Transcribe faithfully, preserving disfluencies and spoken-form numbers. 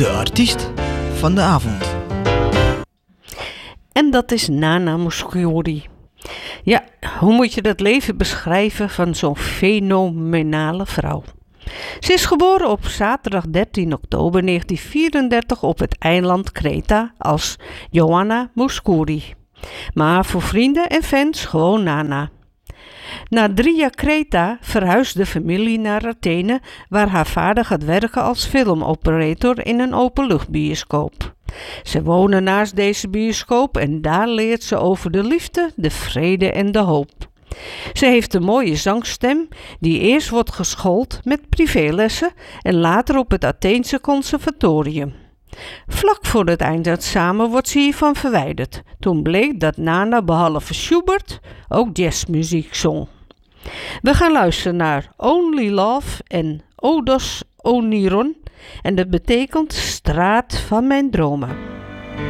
de artiest van de avond. En dat is Nana Mouskouri. Ja, hoe moet je dat leven beschrijven van zo'n fenomenale vrouw? Ze is geboren op zaterdag dertien oktober negentien vierendertig op het eiland Kreta als Joanna Mouskouri. Maar voor vrienden en fans gewoon Nana. Na drie jaar Kreta verhuisde de familie naar Athene, waar haar vader gaat werken als filmoperator in een openluchtbioscoop. Ze wonen naast deze bioscoop en daar leert ze over de liefde, de vrede en de hoop. Ze heeft een mooie zangstem die eerst wordt geschoold met privélessen en later op het Atheense conservatorium. Vlak voor het eindexamen wordt ze hiervan verwijderd. Toen bleek dat Nana behalve Schubert ook jazzmuziek zong. We gaan luisteren naar Only Love en Odos Oniron en dat betekent straat van mijn dromen.